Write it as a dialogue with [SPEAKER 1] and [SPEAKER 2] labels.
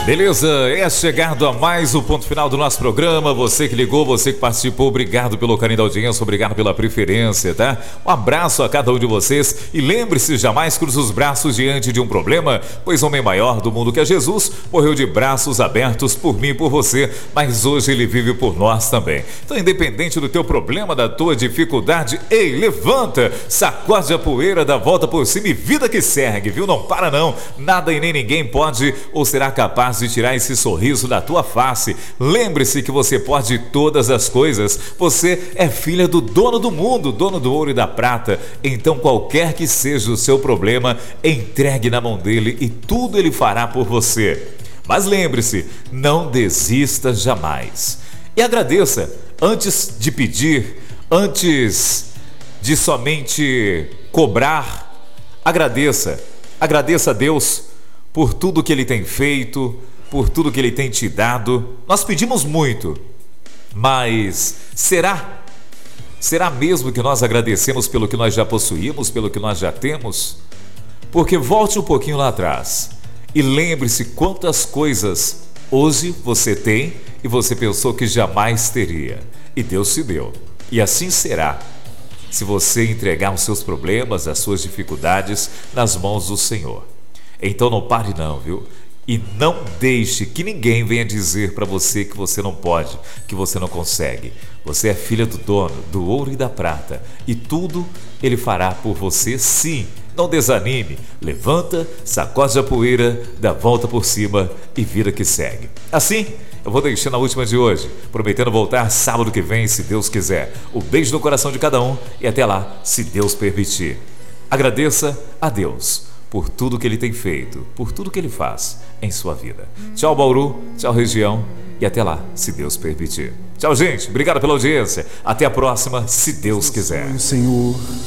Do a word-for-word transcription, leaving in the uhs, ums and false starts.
[SPEAKER 1] Beleza, é chegado a mais o ponto final do nosso programa. Você que ligou, você que participou, obrigado pelo carinho da audiência, obrigado pela preferência, tá? Um abraço a cada um de vocês e lembre-se, jamais cruze os braços diante de um problema, pois o homem maior do mundo que é Jesus morreu de braços abertos por mim e por você, mas hoje ele vive por nós também. Então, independente do teu problema, da tua dificuldade, ei, levanta, sacode a poeira, dá volta por cima e vida que segue, viu? Não para não, nada e nem ninguém pode ou será capaz de tirar esse sorriso da tua face. Lembre-se que você pode todas as coisas. Você é filha do dono do mundo, dono do ouro e da prata. Então, qualquer que seja o seu problema, entregue na mão dele e tudo ele fará por você. Mas lembre-se, não desista jamais. E agradeça antes de pedir, antes de somente cobrar. Agradeça. Agradeça a Deus por tudo que Ele tem feito, por tudo que Ele tem te dado. Nós pedimos muito, mas será? Será mesmo que nós agradecemos pelo que nós já possuímos, pelo que nós já temos? Porque volte um pouquinho lá atrás e lembre-se quantas coisas hoje você tem e você pensou que jamais teria. E Deus te deu. E assim será se você entregar os seus problemas, as suas dificuldades nas mãos do Senhor. Então não pare não, viu? E não deixe que ninguém venha dizer para você que você não pode, que você não consegue. Você é filha do dono, do ouro e da prata. E tudo ele fará por você, sim. Não desanime. Levanta, sacode a poeira, dá volta por cima e vida que segue. Assim, eu vou deixando a última de hoje, prometendo voltar sábado que vem, se Deus quiser. Um beijo no coração de cada um e até lá, se Deus permitir. Agradeça a Deus por tudo que Ele tem feito, por tudo que Ele faz em sua vida. Tchau, Bauru, tchau, região, e até lá, se Deus permitir. Tchau, gente, obrigado pela audiência. Até a próxima, se Deus quiser.
[SPEAKER 2] Senhor.